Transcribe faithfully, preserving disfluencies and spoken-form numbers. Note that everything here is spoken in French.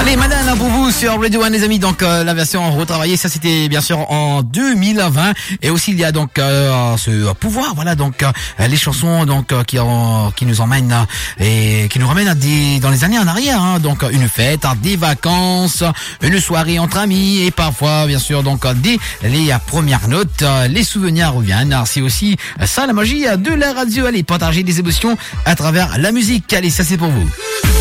Allez, Madame, pour vous sur Radio One, les amis. Donc euh, la version retravaillée, ça c'était bien sûr en deux mille vingt. Et aussi il y a donc euh, ce pouvoir, voilà, donc euh, les chansons donc euh, qui en, qui nous emmènent euh, et qui nous ramènent à des dans les années en arrière. Hein, donc une fête, hein, des vacances, une soirée entre amis et parfois bien sûr donc dès les premières notes, euh, les souvenirs reviennent. Alors, c'est aussi ça la magie de la radio. Allez, partager des émotions à travers la musique. Allez, ça c'est pour vous.